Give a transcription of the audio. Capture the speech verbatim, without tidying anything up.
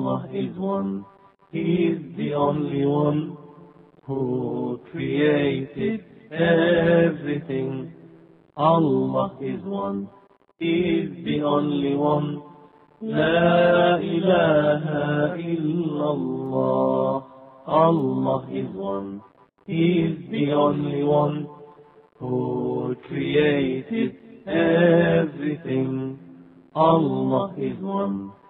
Allah is one. He is the only one who created everything. Allah is one. He is the only one. La ilaha illallah. Allah is one. He is the only one who created everything. Allah is one.